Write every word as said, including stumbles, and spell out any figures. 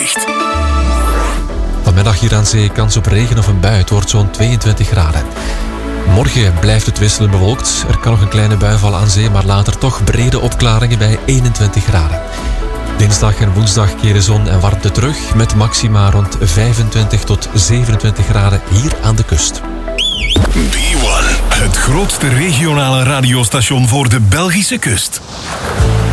weerbericht. Vanmiddag hier aan zee kans op regen of een bui. Het wordt zo'n tweeëntwintig graden. Morgen blijft het wisselend bewolkt. Er kan nog een kleine bui vallen aan zee, maar later toch brede opklaringen bij eenentwintig graden. Dinsdag en woensdag keren zon en warmte terug met maxima rond vijfentwintig tot zevenentwintig graden hier aan de kust. B één, het grootste regionale radiostation voor de Belgische kust.